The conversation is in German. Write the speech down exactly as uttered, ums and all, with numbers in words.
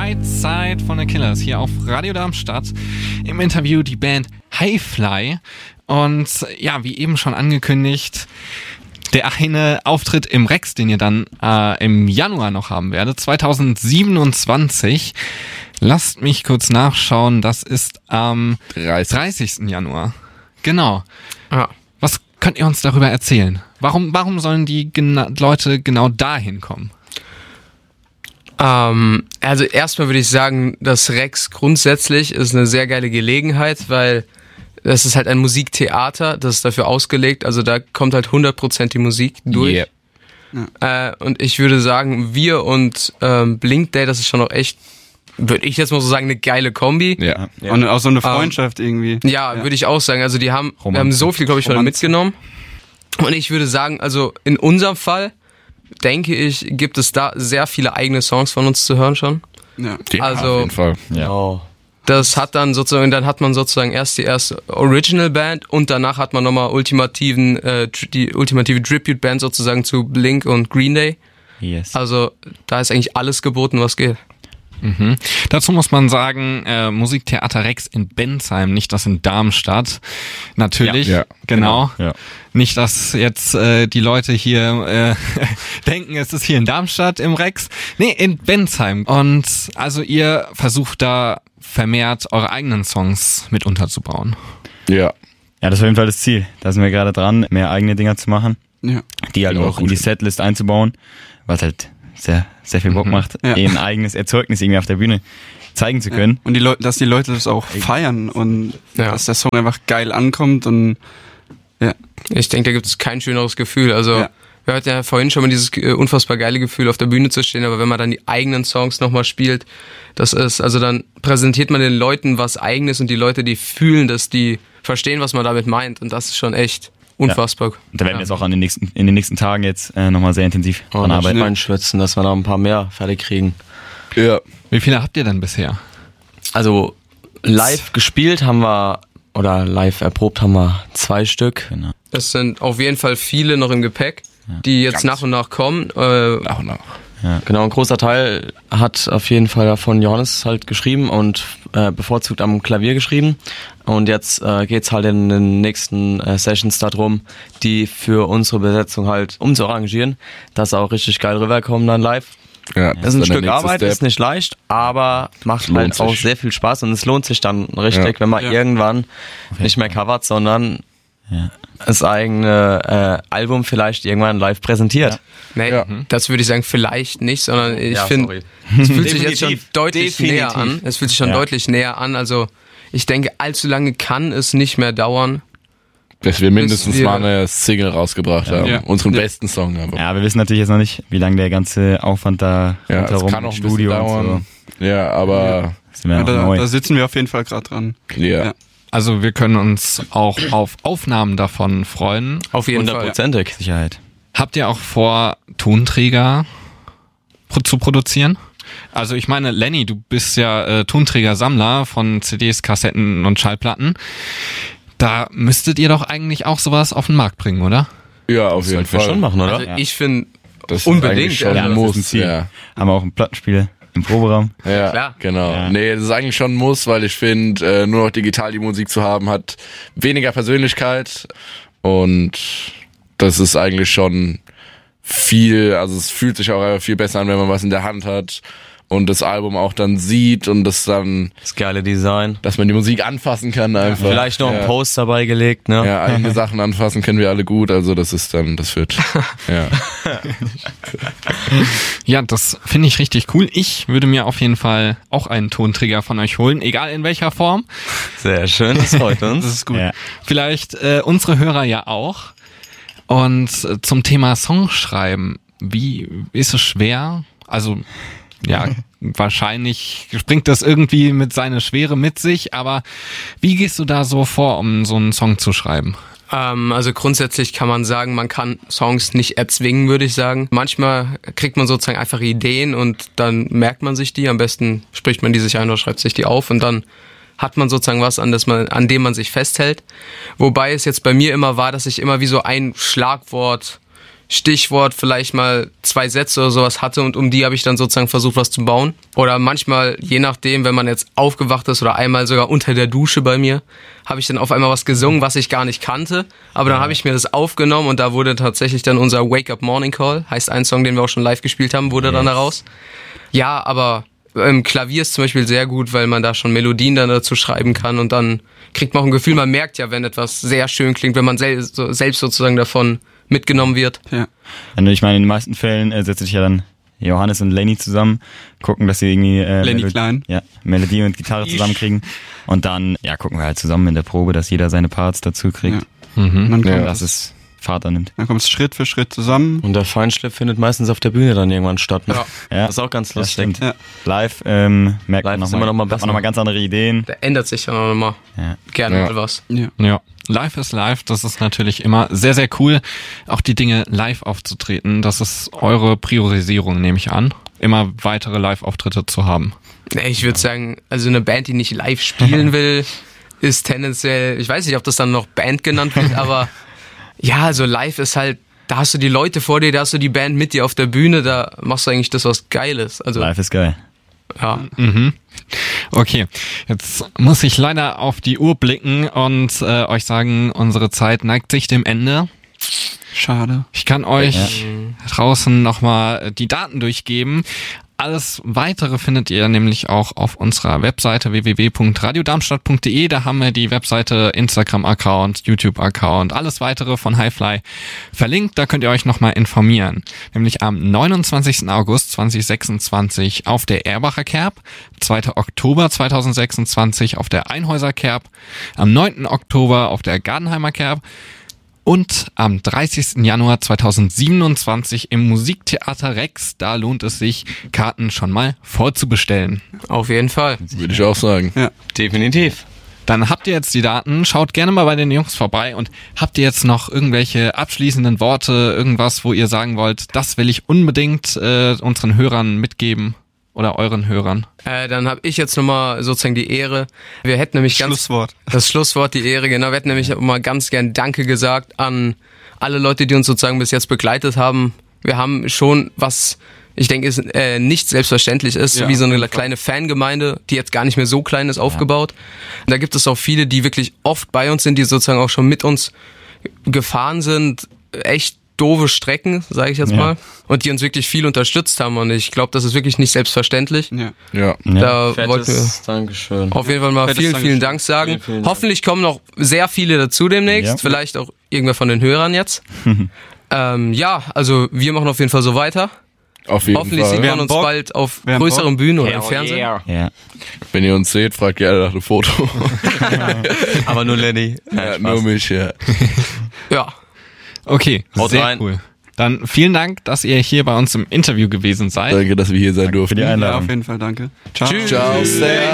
Right Side von The Killers hier auf Radio Darmstadt. Im Interview die Band Highfly. Und ja, wie eben schon angekündigt, der eine Auftritt im Rex, den ihr dann äh, im Januar noch haben werdet, zwanzig siebenundzwanzig. Lasst mich kurz nachschauen, das ist am dreißigsten Januar. Genau. Ja. Was könnt ihr uns darüber erzählen? Warum, warum sollen die gena- Leute genau dahin kommen? Ähm, also erstmal würde ich sagen, das Rex grundsätzlich ist eine sehr geile Gelegenheit, weil das ist halt ein Musiktheater, das ist dafür ausgelegt, also da kommt halt hundert Prozent die Musik durch. Yeah. Ja. Äh, und ich würde sagen, wir und ähm, Blink Day, das ist schon noch echt, würde ich jetzt mal so sagen, eine geile Kombi. Ja. ja. Und auch so eine Freundschaft ähm, irgendwie. Ja, ja, würde ich auch sagen. Also die haben, Romanze. wir haben so viel, glaube ich, von Romanze. mitgenommen. Und ich würde sagen, also in unserem Fall, denke ich, gibt es da sehr viele eigene Songs von uns zu hören schon. Ja. Ja, Also- auf jeden Fall. Ja. Oh. Das hat dann sozusagen, dann hat man sozusagen erst die erste Original Band und danach hat man nochmal ultimativen, äh, die ultimative Tribute Band sozusagen zu Blink und Green Day. Yes. Also da ist eigentlich alles geboten, was geht. Mhm. Dazu muss man sagen, äh, Musiktheater Rex in Bensheim, nicht das in Darmstadt. Natürlich, Ja, ja, genau. Ja. Nicht, dass jetzt äh, die Leute hier äh, denken, es ist hier in Darmstadt im Rex. Nee, in Bensheim. Und also ihr versucht da vermehrt eure eigenen Songs mit unterzubauen. Ja. Ja, das ist auf jeden Fall das Ziel. Da sind wir gerade dran, mehr eigene Dinger zu machen, Ja. die halt Ja, auch in gut. die Setlist einzubauen, was halt sehr, sehr viel Bock macht, Ja. eh ein eigenes Erzeugnis irgendwie auf der Bühne zeigen zu können. Und die Leute, dass die Leute das auch feiern und Ja. dass der Song einfach geil ankommt und ja. Ich denke, da gibt es kein schöneres Gefühl. Also Ja. wir hatten ja vorhin schon mal dieses äh, unfassbar geile Gefühl, auf der Bühne zu stehen, aber wenn man dann die eigenen Songs nochmal spielt, das ist, also dann präsentiert man den Leuten was Eigenes und die Leute, die fühlen das, die verstehen, was man damit meint und das ist schon echt unfassbar. Und da werden wir jetzt auch an den nächsten, in den nächsten Tagen jetzt äh, nochmal sehr intensiv Oh, dran noch arbeiten. schnell schwitzen, dass wir noch ein paar mehr fertig kriegen. Ja. Wie viele habt ihr denn bisher? Also live gespielt haben wir, oder live erprobt haben wir zwei Stück. Genau. Es sind auf jeden Fall viele noch im Gepäck, die jetzt nach und nach kommen. Äh, Nach und nach. Genau, ein großer Teil hat auf jeden Fall davon Johannes halt geschrieben und äh, bevorzugt am Klavier geschrieben. Und jetzt äh, geht's halt in den nächsten äh, Sessions darum, die für unsere Besetzung halt umzuarrangieren, dass auch richtig geil rüberkommen dann live. Ja, Das ist ein dann der Stück nächste Arbeit, Step. ist nicht leicht, aber macht Lohnt halt sich. auch sehr viel Spaß und es lohnt sich dann richtig, Ja. wenn man Ja. irgendwann nicht mehr covert, sondern Ja. das eigene äh, Album vielleicht irgendwann live präsentiert. nee, Ja. das würde ich sagen, vielleicht nicht, sondern ich Ja, finde, sorry. es fühlt sich jetzt schon Definitiv. deutlich Definitiv. näher an. Es fühlt sich schon Ja. deutlich näher an. Also ich denke, allzu lange kann es nicht mehr dauern. Dass wir mindestens Bis wir- mal eine Single rausgebracht haben. Ja. Unseren Ja. besten Song aber. Ja, wir wissen natürlich jetzt noch nicht, wie lange der ganze Aufwand da Ja, es rundherum kann auch im ein bisschen Studio dauern. und Ja, aber so. Sind wir Ja, noch da, neu. da sitzen wir auf jeden Fall gerade dran. ja. Ja. Also wir können uns auch auf Aufnahmen davon freuen. Auf jeden Fall. Hundertprozentig. Sicherheit. Habt ihr auch vor, Tonträger pro- zu produzieren? Also ich meine, Lenny, du bist ja äh, Tonträger-Sammler von C Ds, Kassetten und Schallplatten. Da müsstet ihr doch eigentlich auch sowas auf den Markt bringen, oder? Ja, auf jeden Sollten wir Fall. schon machen, oder? Also Ja. ich finde, Das ist Unbedingt, eigentlich schon ja, ein das Muss. ist ein Ziel. Ja. Haben wir auch ein Plattenspieler im Proberaum. Ja, Klar. genau. Ja. Nee, das ist eigentlich schon ein Muss, weil ich finde, äh, nur noch digital die Musik zu haben, hat weniger Persönlichkeit und das ist eigentlich schon viel, also es fühlt sich auch einfach viel besser an, wenn man was in der Hand hat und das Album auch dann sieht und das dann, Das geile Design. dass man die Musik anfassen kann einfach. Vielleicht noch ja. ein Post dabei gelegt, ne? Ja, eigene Sachen anfassen können wir alle gut, also das ist dann, das wird, ja. Ja, das finde ich richtig cool. Ich würde mir auf jeden Fall auch einen Tonträger von euch holen, egal in welcher Form. Sehr schön, das freut uns. Das ist gut. Ja. Vielleicht äh, unsere Hörer ja auch. Und äh, zum Thema Songschreiben, wie ist es schwer? Also ja, wahrscheinlich bringt das irgendwie mit seiner Schwere mit sich, aber wie gehst du da so vor, um so einen Song zu schreiben? Ähm, also grundsätzlich kann man sagen, man kann Songs nicht erzwingen, würde ich sagen. Manchmal kriegt man sozusagen einfach Ideen und dann merkt man sich die. Am besten spricht man die sich ein oder schreibt sich die auf und dann hat man sozusagen was, an, das man, an dem man sich festhält. Wobei es jetzt bei mir immer war, dass ich immer wie so ein Schlagwort Stichwort vielleicht mal zwei Sätze oder sowas hatte und um die habe ich dann sozusagen versucht, was zu bauen. Oder manchmal, je nachdem, wenn man jetzt aufgewacht ist oder einmal sogar unter der Dusche bei mir, habe ich dann auf einmal was gesungen, was ich gar nicht kannte. Aber dann habe ich mir das aufgenommen und da wurde tatsächlich dann unser Wake Up Morning Call, heißt ein Song, den wir auch schon live gespielt haben, wurde dann daraus. Ja, aber im Klavier ist zum Beispiel sehr gut, weil man da schon Melodien dann dazu schreiben kann und dann kriegt man auch ein Gefühl, man merkt ja, wenn etwas sehr schön klingt, wenn man sel- so, selbst sozusagen davon mitgenommen wird. Ja. Und ich meine, in den meisten Fällen äh, setzt sich ja dann Johannes und Lenny zusammen, gucken, dass sie irgendwie äh, Lenny Melo- Klein. Ja, Melodie und Gitarre zusammenkriegen. Und dann ja gucken wir halt zusammen in der Probe, dass jeder seine Parts dazu kriegt. Ja. Mhm. Und dann kommt, Ja, dass es Fahrt annimmt. dann kommt es Schritt für Schritt zusammen. Und der Feinschliff findet meistens auf der Bühne dann irgendwann statt. Ne? Ja. Ja, Das ist auch ganz das lustig. stimmt. Ja. Live ähm, merkt Live man ist immer noch mal nochmal besser. noch mal ganz andere Ideen. Da ändert sich dann auch nochmal Ja. gerne Ja. mal was. Ja. Ja, live ist live, das ist natürlich immer sehr, sehr cool, auch die Dinge live aufzutreten. Das ist eure Priorisierung, nehme ich an, immer weitere Live-Auftritte zu haben. Nee, ich würde sagen, also eine Band, die nicht live spielen will, ist tendenziell, ich weiß nicht, ob das dann noch Band genannt wird, aber ja, also live ist halt, da hast du die Leute vor dir, da hast du die Band mit dir auf der Bühne, da machst du eigentlich das, was geil ist. Also, Live ist geil. ja. Mhm. Okay, jetzt muss ich leider auf die Uhr blicken und äh, euch sagen, unsere Zeit neigt sich dem Ende. Schade. Ich kann euch draußen nochmal die Daten durchgeben. Alles Weitere findet ihr nämlich auch auf unserer Webseite w w w punkt radio darmstadt punkt d e. Da haben wir die Webseite, Instagram-Account, YouTube-Account, alles Weitere von Hi-Fly verlinkt. Da könnt ihr euch nochmal informieren. Nämlich am neunundzwanzigsten August zweitausendsechsundzwanzig auf der Erbacher Kerb, zweiten Oktober zweitausendsechsundzwanzig auf der Einhäuser Kerb, am neunten Oktober auf der Gardenheimer Kerb, und am dreißigsten Januar zweitausendsiebenundzwanzig im Musiktheater Rex. Da lohnt es sich, Karten schon mal vorzubestellen. Auf jeden Fall. Würde ich auch sagen. Ja. Definitiv. Dann habt ihr jetzt die Daten, schaut gerne mal bei den Jungs vorbei und habt ihr jetzt noch irgendwelche abschließenden Worte, irgendwas, wo ihr sagen wollt, das will ich unbedingt äh, unseren Hörern mitgeben oder euren Hörern? Äh, dann habe ich jetzt nochmal sozusagen die Ehre. Wir hätten nämlich ganz... Schlusswort. Das Schlusswort, die Ehre, genau. Wir hätten nämlich mal ganz gern Danke gesagt an alle Leute, die uns sozusagen bis jetzt begleitet haben. Wir haben schon was, ich denke, ist äh, nicht selbstverständlich ist, Ja, wie so auf eine jeden kleine Fangemeinde, die jetzt gar nicht mehr so klein ist, aufgebaut. Da gibt es auch viele, die wirklich oft bei uns sind, die sozusagen auch schon mit uns gefahren sind. Echt doofe Strecken, sage ich jetzt Ja. mal. Und die uns wirklich viel unterstützt haben. Und ich glaube, das ist wirklich nicht selbstverständlich. Ja. Ja. Ja. Da wollten wir Fettes Dankeschön. auf jeden Fall mal Fettes vielen, vielen Dankeschön. Dank sagen. Vielen, vielen Dank. Hoffentlich kommen noch sehr viele dazu demnächst. Ja. Vielleicht auch irgendwer von den Hörern jetzt. ähm, ja, also wir machen auf jeden Fall so weiter. Auf jeden Hoffentlich sieht Fall. Wir man haben uns Bock. bald auf Wir haben größeren Bock. Bühnen oder im Fernsehen. Ja. Wenn ihr uns seht, fragt gerne nach dem Foto. Aber nur Lenny. ja, nur mich, ja. Ja, Okay, Haut sehr rein. cool. Dann vielen Dank, dass ihr hier bei uns im Interview gewesen seid. Danke, dass wir hier sein durften. Für die Ja, Einladung. auf jeden Fall, danke. Ciao. Tschüss. Ciao.